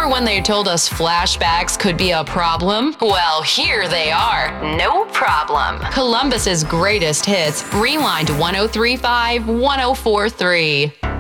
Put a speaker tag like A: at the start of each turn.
A: Remember when they told us flashbacks could be a problem? Well, here they are. No problem. Columbus's greatest hits. Rewind 1035 1043.